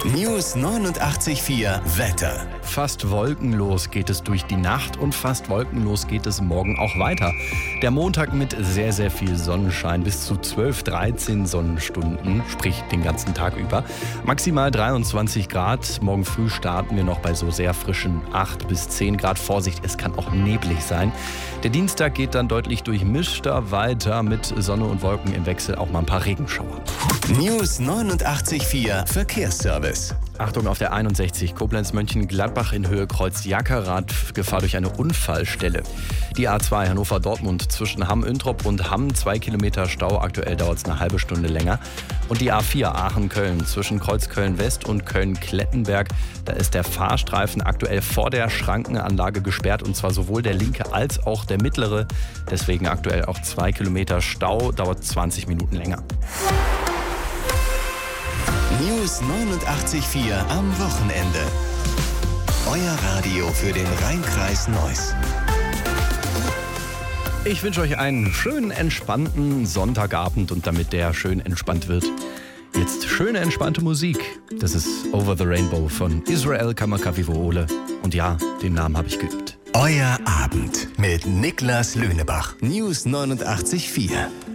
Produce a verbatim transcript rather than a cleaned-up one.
News neunundachtzig Komma vier Wetter. Fast wolkenlos geht es durch die Nacht und fast wolkenlos geht es morgen auch weiter. Der Montag mit sehr, sehr viel Sonnenschein, bis zu zwölf, dreizehn Sonnenstunden, sprich den ganzen Tag über. Maximal dreiundzwanzig Grad. Morgen früh starten wir noch bei so sehr frischen acht bis zehn Grad. Vorsicht, es kann auch neblig sein. Der Dienstag geht dann deutlich durchmischter weiter mit Sonne und Wolken im Wechsel, auch mal ein paar Regenschauer. News neunundachtzig Komma vier Verkehrsservice. Achtung auf der einundsechzig Koblenz-Mönchengladbach in Höhe Kreuz Jackerrad, Gefahr durch eine Unfallstelle. Die A zwei Hannover-Dortmund zwischen Hamm-Üntrop und Hamm, zwei Kilometer Stau, aktuell dauert es eine halbe Stunde länger. Und die A vier Aachen-Köln zwischen Kreuz Köln-West und Köln-Klettenberg, da ist der Fahrstreifen aktuell vor der Schrankenanlage gesperrt und zwar sowohl der linke als auch der mittlere. Deswegen aktuell auch zwei Kilometer Stau, dauert zwanzig Minuten länger. News neunundachtzig Komma vier am Wochenende. Euer Radio für den Rhein-Kreis Neuss. Ich wünsche euch einen schönen, entspannten Sonntagabend und damit der schön entspannt wird, jetzt schöne, entspannte Musik. Das ist Over the Rainbow von Israel Kamakawiwo'ole. Und ja, den Namen habe ich geübt. Euer Abend mit Niklas Löhnebach. News neunundachtzig Komma vier.